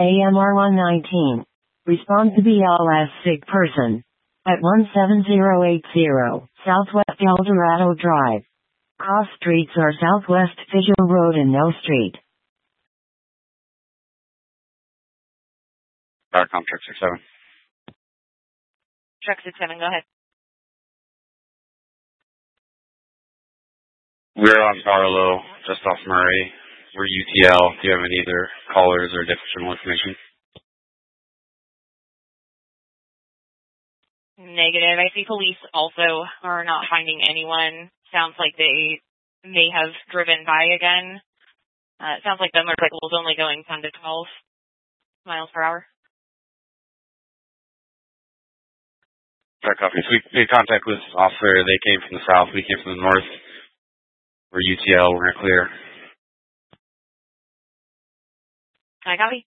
AMR 119. Respond to BLS sick person. At 17080 Southwest El Dorado Drive. Cross streets are Southwest Visual Road and No Street. Starcom, Truck 67. Truck 67, go ahead. We're on Barlow, just off Murray. We're UTL. Do you have any other callers or additional information? Negative. I see police also are not finding anyone. Sounds like they may have driven by again. It sounds like the motorcycle was only going 10 to 12 miles per hour. Sorry, copy. So we made contact with officer. They came from the south. We came from the north. We're UTL. We're going to clear. Can I copy?